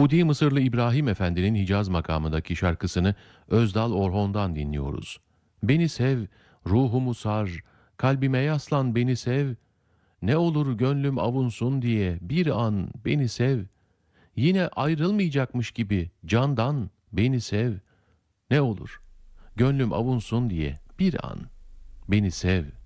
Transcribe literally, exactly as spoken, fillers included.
Suudi Mısırlı İbrahim Efendi'nin Hicaz makamındaki şarkısını Özdal Orhon'dan dinliyoruz. Beni sev, ruhumu sar, kalbime yaslan beni sev, ne olur gönlüm avunsun diye bir an beni sev, yine ayrılmayacakmış gibi candan beni sev, ne olur gönlüm avunsun diye bir an beni sev.